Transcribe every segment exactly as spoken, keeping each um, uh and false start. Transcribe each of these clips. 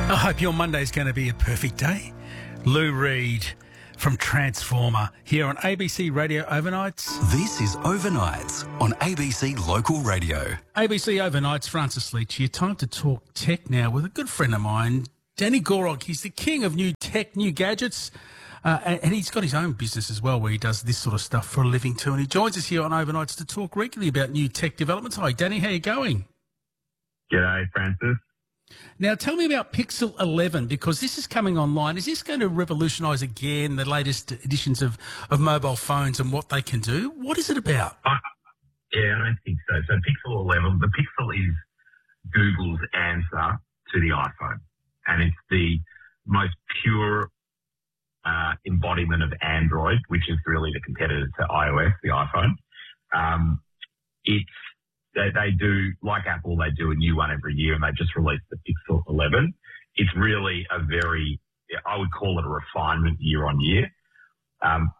I hope your Monday is going to be a perfect day. Lou Reed from Transformer here on A B C Radio Overnights. This is Overnights on A B C Local Radio. A B C Overnights, Francis Leach here. Time to talk tech now with a good friend of mine, Danny Gorog. He's the king of new tech, new gadgets, uh, and, and he's got his own business as well where he does this sort of stuff for a living too. And he joins us here on Overnights to talk regularly about new tech developments. Hi, Danny. How you going? G'day, Francis. Now, tell me about Pixel eleven, because this is coming online. Is this going to revolutionise again the latest editions of, of mobile phones and what they can do? What is it about? Uh, yeah, I don't think so. So Pixel eleven, the Pixel is Google's answer to the iPhone, and it's the most pure uh, embodiment of Android, which is really the competitor to iOS, the iPhone. Um, it's They, they do, like Apple, they do a new one every year, and they just released the Pixel eleven. It's really a very, I would call it a refinement year on year. Um,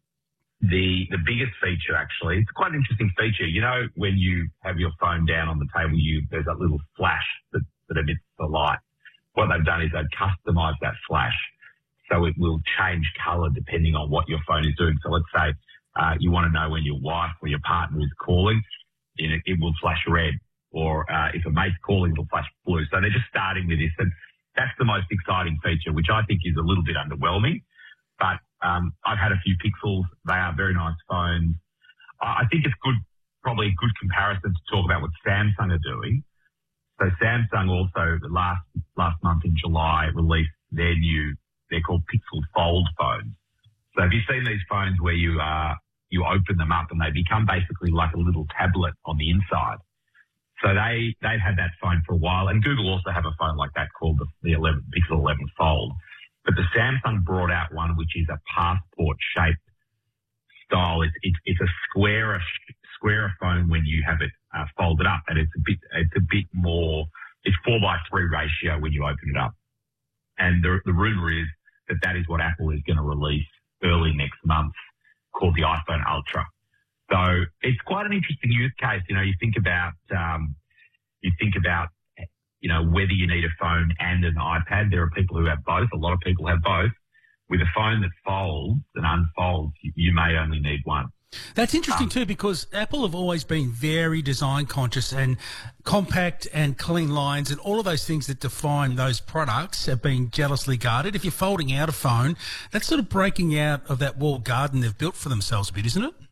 the the biggest feature, actually, it's quite an interesting feature. You know, when you have your phone down on the table, you there's that little flash that, that emits the light. What they've done is they've customised that flash so it will change colour depending on what your phone is doing. So let's say uh, you want to know when your wife or your partner is calling. It, it will flash red, or uh, if a mate's calling, it'll flash blue. So they're just starting with this, and that's the most exciting feature, which I think is a little bit underwhelming. But um, I've had a few Pixels. They are very nice phones. I think it's good, probably a good comparison to talk about what Samsung are doing. So Samsung also, last last month in July, released their new, they're called Pixel Fold phones. So have you seen these phones where you are, you open them up and they become basically like a little tablet on the inside? So they, they've had that phone for a while, and Google also have a phone like that called the, the eleven, Pixel eleven Fold. But the Samsung brought out one which is a passport-shaped style. It's, it's, it's a square, square phone when you have it uh, folded up, and it's a bit, it's a bit more, it's four by three ratio when you open it up. And the, the rumor is that that is what Apple is going to release early next month, called the iPhone Ultra. So it's quite an interesting use case. You know, you think about, um, you think about, you know, whether you need a phone and an iPad. There are people who have both. A lot of people have both. With a phone that folds and unfolds, you, you may only need one. That's interesting um, too, because Apple have always been very design conscious, and compact and clean lines and all of those things that define those products have been jealously guarded. If you're folding out a phone, that's sort of breaking out of that walled garden they've built for themselves a bit, isn't it?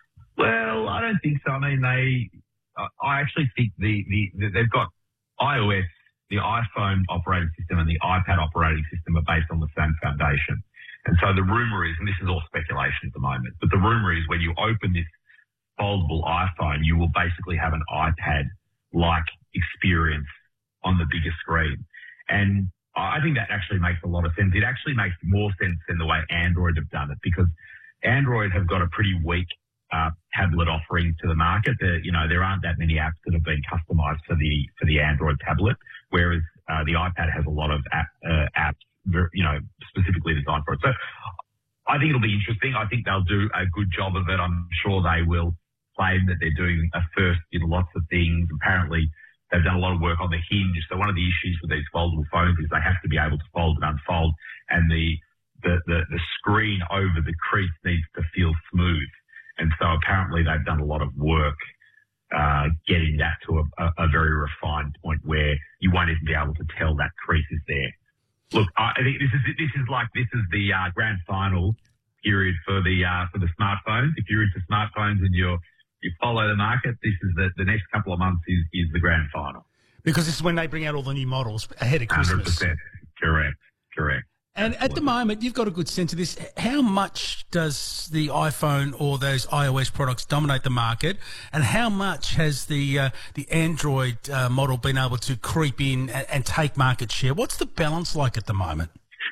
Well, I don't think so. I mean, they, uh, I actually think the, the, the they've got iOS, the iPhone operating system and the iPad operating system are based on the same foundation. And so the rumor is, and this is all speculation at the moment, but the rumor is when you open this foldable iPhone, you will basically have an iPad-like experience on the bigger screen. And I think that actually makes a lot of sense. It actually makes more sense than the way Android have done it, because Android have got a pretty weak uh, tablet offering to the market. There, you know, there aren't that many apps that have been customized for the for the Android tablet, whereas uh, the iPad has a lot of app, uh, apps, you know, specifically designed for it. So I think it'll be interesting. I think they'll do a good job of it. I'm sure they will claim that they're doing a first in lots of things. Apparently, they've done a lot of work on the hinge. So one of the issues with these foldable phones is they have to be able to fold and unfold, and the the, the, the screen over the crease needs to feel smooth. And so apparently they've done a lot of work uh, getting that to a, a, a very refined point where you won't even be able to tell that crease is there. Look, I think this is this is like this is the uh, grand final period for the uh, for the smartphones. If you're into smartphones and you're you follow the market, this is the, the next couple of months is, is the grand final. Because this is when they bring out all the new models ahead of Christmas. one hundred percent. Correct. Correct. And at the moment, you've got a good sense of this. How much does the iPhone or those iOS products dominate the market, and how much has the uh, the Android uh, model been able to creep in and, and take market share? What's the balance like at the moment?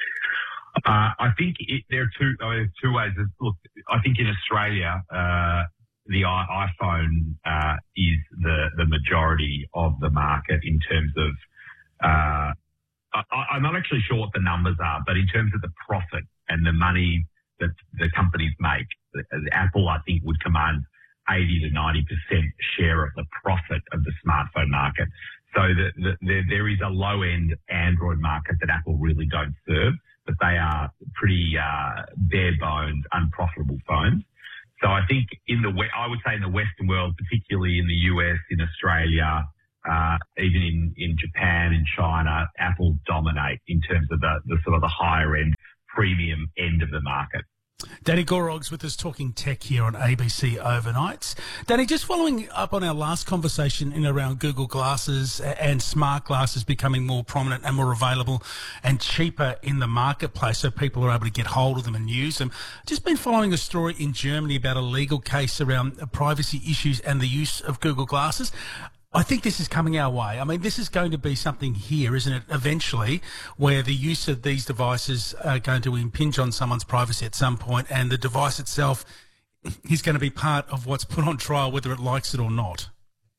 Uh, I think it, there are two uh, two ways. Look, I think in Australia, uh, the I- iPhone uh, is the the majority of the market in terms of. Uh, I, I'm not actually sure what the numbers are, but in terms of the profit and the money that the companies make, Apple, I think, would command eighty to ninety percent share of the profit of the smartphone market. So the, the, there, there is a low-end Android market that Apple really don't serve, but they are pretty uh, bare-bones, unprofitable phones. So I think in the I would say in the Western world, particularly in the U S, in Australia, uh, even in, in Japan and China, Apple dominate in terms of the, the sort of the higher-end, premium end of the market. Danny Gorog's with us talking tech here on A B C Overnights. Danny, just following up on our last conversation in around Google Glasses and smart glasses becoming more prominent and more available and cheaper in the marketplace so people are able to get hold of them and use them. Just been following a story in Germany about a legal case around privacy issues and the use of Google Glasses. I think this is coming our way. I mean, this is going to be something here, isn't it, eventually, where the use of these devices are going to impinge on someone's privacy at some point, and the device itself is going to be part of what's put on trial, whether it likes it or not.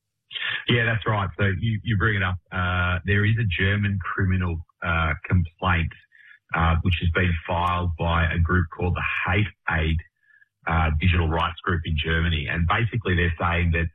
Yeah, that's right. So you, you bring it up. Uh, there is a German criminal uh, complaint uh, which has been filed by a group called the Hate Aid uh, Digital Rights Group in Germany. And basically they're saying that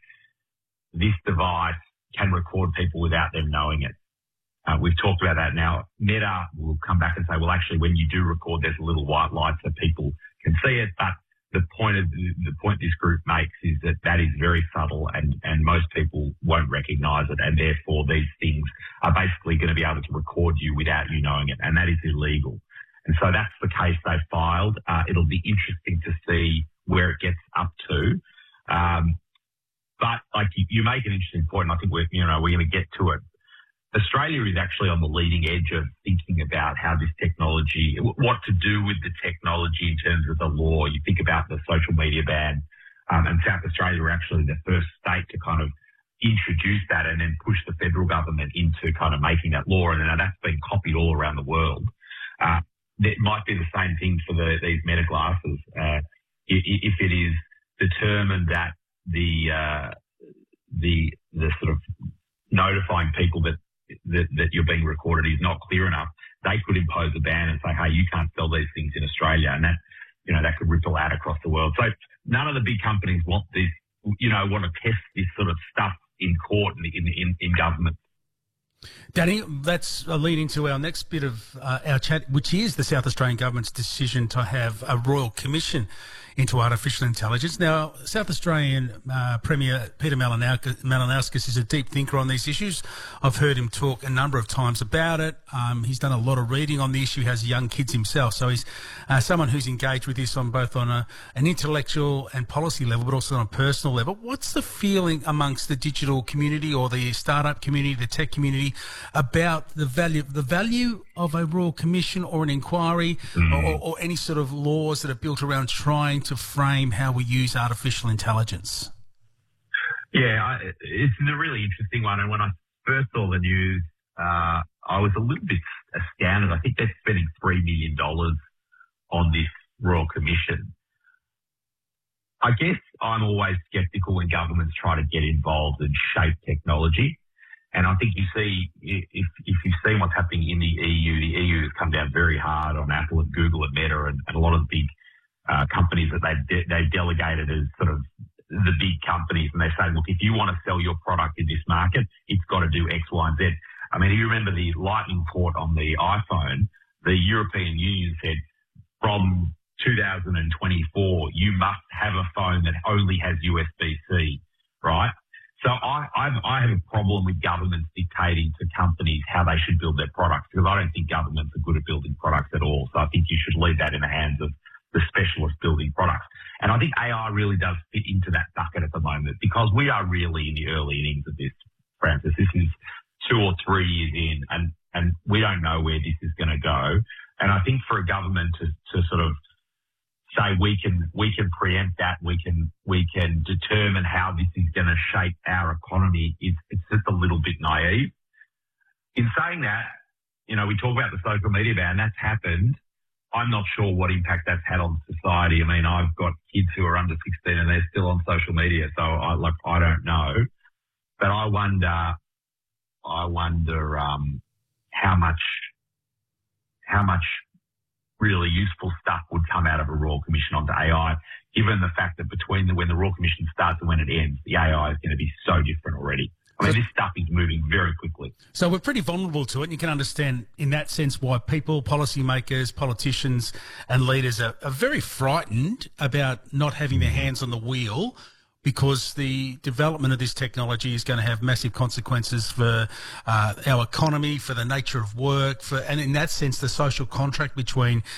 this device can record people without them knowing it. Uh, we've talked about that now. Meta will come back and say, well, actually, when you do record, there's a little white light so people can see it. But the point of the point this group makes is that that is very subtle and, and most people won't recognise it. And therefore, these things are basically going to be able to record you without you knowing it. And that is illegal. And so that's the case they filed. Uh, it'll be interesting to see where it gets up to. Um, But like you, you make an interesting point, and I think we're you know we're going to get to it. Australia is actually on the leading edge of thinking about how this technology, what to do with the technology in terms of the law. You think about the social media ban, um, and South Australia were actually the first state to kind of introduce that and then push the federal government into kind of making that law, and then that's been copied all around the world. Uh, it might be the same thing for the, these Meta glasses. Uh, if it is determined that the uh, the the sort of notifying people that, that that you're being recorded is not clear enough, they could impose a ban and say, hey, you can't sell these things in Australia, and that you know that could ripple out across the world. So none of the big companies want this, you know, want to test this sort of stuff in court and in in, in government. Danny, that's a lead into our next bit of uh, our chat, which is the South Australian Government's decision to have a Royal Commission into artificial intelligence. Now, South Australian uh, Premier Peter Malinauskas is a deep thinker on these issues. I've heard him talk a number of times about it. Um, he's done a lot of reading on the issue. He has young kids himself, so he's uh, someone who's engaged with this on both on a, an intellectual and policy level, but also on a personal level. What's the feeling amongst the digital community or the startup community, the tech community, about the value the value of a Royal Commission or an inquiry mm. or, or any sort of laws that are built around trying to frame how we use artificial intelligence? Yeah, I, it's a really interesting one. And when I first saw the news, uh, I was a little bit astounded. I think they're spending three million dollars on this Royal Commission. I guess I'm always sceptical when governments try to get involved and shape technology. And I think you see, if, if you've seen what's happening in the E U, the E U has come down very hard on Apple and Google and Meta and, and a lot of the big uh, companies that they've, de- they've delegated as sort of the big companies. And they say, look, if you want to sell your product in this market, it's got to do X, Y, and Z. I mean, if you remember the Lightning port on the iPhone, the European Union said from two thousand twenty-four, you must have a phone that only has U S B C, right? So I, I've, I have a problem with governments dictating to companies how they should build their products, because I don't think governments are good at building products at all. So I think you should leave that in the hands of the specialists building products. And I think A I really does fit into that bucket at the moment, because we are really in the early innings of this, Francis. This is two or three years in, and, and we don't know where this is going to go. And I think for a government to, to sort of say we can we can preempt that, we can we can determine how this is going to shape our economy, is it's just a little bit naive. In saying that, you know, we talk about the social media ban, that's happened. I'm not sure what impact that's had on society. I mean, I've got kids who are under sixteen and they're still on social media, so I like I don't know. But I wonder I wonder um how much how much really useful stuff would come out of a Royal Commission onto A I, given the fact that between the, when the Royal Commission starts and when it ends, the A I is going to be so different already. I mean, this stuff is moving very quickly. So we're pretty vulnerable to it. And you can understand in that sense why people, policymakers, politicians and leaders are, are very frightened about not having their hands on the wheel, because the development of this technology is going to have massive consequences for uh, our economy, for the nature of work, for, and in that sense, the social contract between